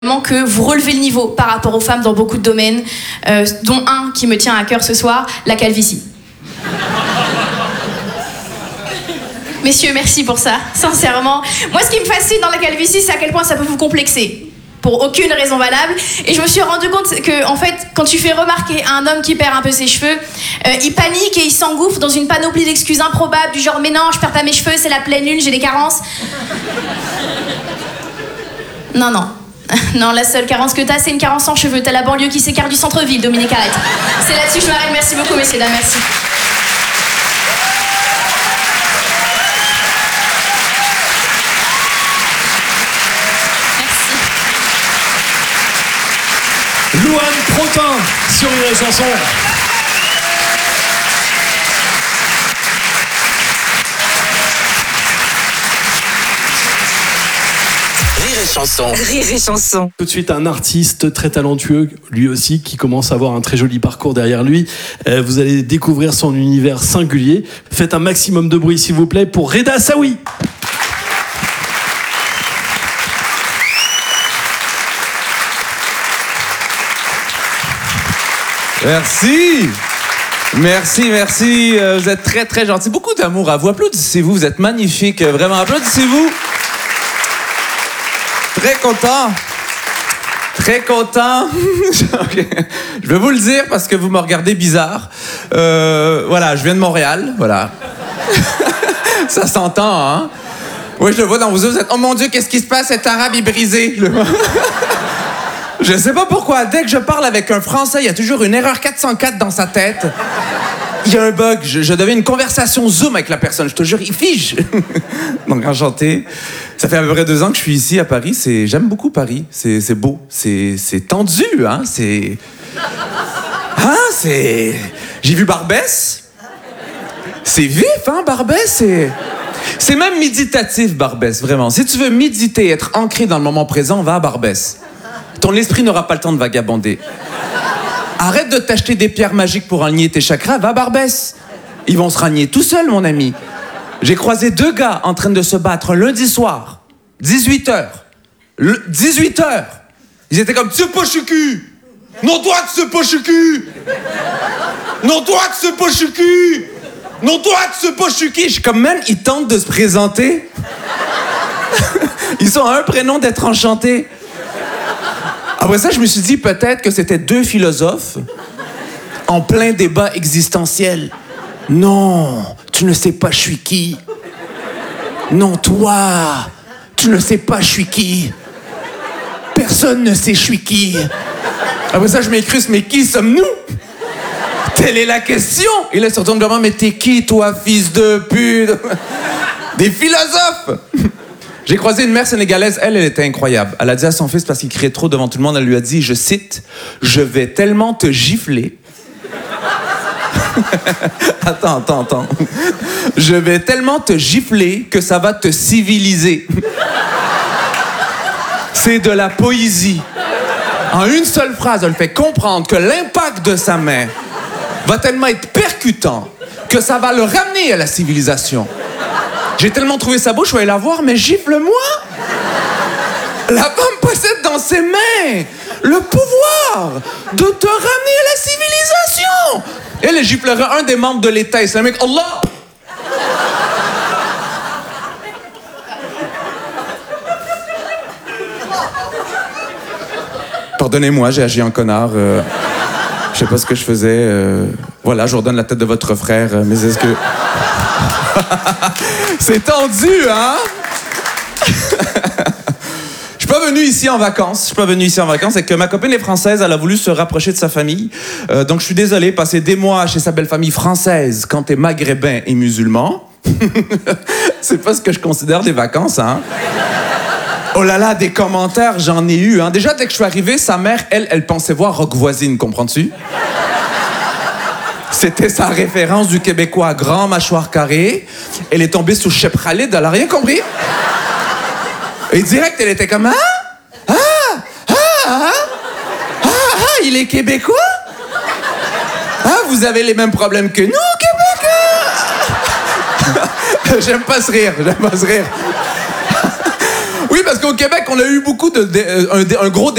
que vous relevez le niveau par rapport aux femmes dans beaucoup de domaines, dont un qui me tient à cœur ce soir, la calvitie. Messieurs, merci pour ça, sincèrement. Moi, ce qui me fascine dans la calvitie, c'est à quel point ça peut vous complexer, pour aucune raison valable. Et je me suis rendu compte que, en fait, quand tu fais remarquer à un homme qui perd un peu ses cheveux, il panique et il s'engouffre dans une panoplie d'excuses improbables, du genre « Mais non, je perds pas mes cheveux, c'est la pleine lune, j'ai des carences. » Non, non. Non, la seule carence que t'as, c'est une carence en cheveux. T'as la banlieue qui s'écarte du centre-ville, Dominique, arrête. C'est là-dessus que je m'arrête. Merci beaucoup, messieurs, dames, merci. Louane Protin sur Rire et Chanson. Rire et chanson. Tout de suite, un artiste très talentueux, lui aussi, qui commence à avoir un très joli parcours derrière lui. Vous allez découvrir son univers singulier. Faites un maximum de bruit, s'il vous plaît, pour Reda Saoui. Merci. Merci. Vous êtes très, très gentils. Beaucoup d'amour à vous. Applaudissez-vous. Vous êtes magnifiques. Vraiment, applaudissez-vous. Très content. Je vais vous le dire parce que vous me regardez bizarre. Voilà, je viens de Montréal. Voilà. Ça s'entend, hein? Oui, je le vois dans vos yeux. Vous êtes, oh mon Dieu, qu'est-ce qui se passe? Cet arabe est brisé. Je sais pas pourquoi, dès que je parle avec un Français, il y a toujours une erreur 404 dans sa tête. Il y a un bug. Je devais une conversation Zoom avec la personne. Je te jure, il fige. Donc, enchanté. Ça fait à peu près 2 ans que je suis ici à Paris. J'aime beaucoup Paris. C'est beau. C'est tendu, hein. J'ai vu Barbès. C'est vif, hein, Barbès. C'est même méditatif, Barbès, vraiment. Si tu veux méditer, être ancré dans le moment présent, va à Barbès. Ton esprit n'aura pas le temps de vagabonder. Arrête de t'acheter des pierres magiques pour aligner tes chakras, va à Barbès. Ils vont se ranier tout seuls, mon ami. J'ai croisé 2 gars en train de se battre un lundi soir, 18h. 18h. Ils étaient comme, tu sais pas, je suis cul. Non, toi, tu sais pas, je suis cul. Non, toi, tu sais pas, je suis cul. Non, toi, tu sais pas, je suis qui. Je suis comme, man, ils tentent de se présenter. Ils sont à un prénom d'être enchantés. Après ça, je me suis dit peut-être que c'était 2 philosophes en plein débat existentiel. Non, tu ne sais pas je suis qui. Non, toi, tu ne sais pas je suis qui. Personne ne sait je suis qui. Après ça, je m'écruse, mais qui sommes-nous? Telle est la question. Et là, ils se retournent vers moi, mais t'es qui, toi, fils de pute? Des philosophes. J'ai croisé une mère sénégalaise, elle était incroyable. Elle a dit à son fils, parce qu'il criait trop devant tout le monde, elle lui a dit, je cite, « Je vais tellement te gifler. » Attends. « Je vais tellement te gifler que ça va te civiliser. » C'est de la poésie. En une seule phrase, elle fait comprendre que l'impact de sa mère va tellement être percutant que ça va le ramener à la civilisation. J'ai tellement trouvé ça beau, je suis allé la voir, mais gifle-moi! La femme possède dans ses mains le pouvoir de te ramener à la civilisation! Elle giflerait un des membres de l'État islamique. Allah! Pardonnez-moi, j'ai agi en connard. Je sais pas ce que je faisais. Voilà, je vous redonne la tête de votre frère. Mais est-ce que... C'est tendu, hein? Je suis pas venu ici en vacances. C'est que ma copine est française. Elle a voulu se rapprocher de sa famille. Donc, je suis désolé. Passer des mois chez sa belle famille française quand t'es maghrébin et musulman, c'est pas ce que je considère des vacances, hein? Oh là là, des commentaires, j'en ai eu, hein? Déjà, dès que je suis arrivé, sa mère, elle pensait voir Rock Voisine, comprends-tu? C'était sa référence du Québécois grand, mâchoire carrée. Elle est tombée sous Chep Khalid, elle a rien compris. Et direct, elle était comme, il est Québécois? Ah, vous avez les mêmes problèmes que nous, Québec? J'aime pas ce rire. Oui, parce qu'au Québec, on a eu beaucoup un gros